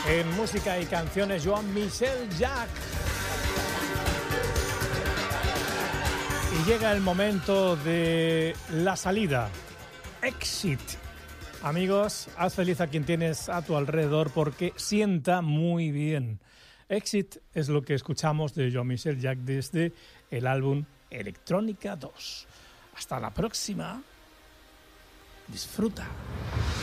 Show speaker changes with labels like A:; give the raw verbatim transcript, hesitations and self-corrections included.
A: En música y canciones, Jean-Michel Jarre. Y llega el momento de la salida. Exit. Amigos, haz feliz a quien tienes a tu alrededor porque sienta muy bien. Exit es lo que escuchamos de Jean-Michel Jarre desde el álbum Electrónica dos. Hasta la próxima. Disfruta.